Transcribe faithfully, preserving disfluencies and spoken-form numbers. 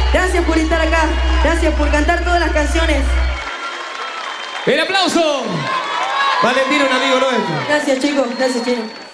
Gracias por estar acá. Gracias por cantar todas las canciones. ¡El aplauso! Valentín, un amigo nuestro. Gracias, chicos. Gracias, chicos.